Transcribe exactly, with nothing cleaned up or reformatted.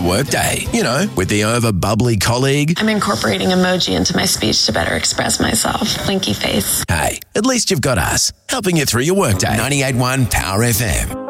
workday. You know, with the over-bubbly colleague. I'm incorporating emoji into my speech to better express myself. Blinky face. Hey, at least you've got us, helping you through your workday. ninety-eight point one Power F M.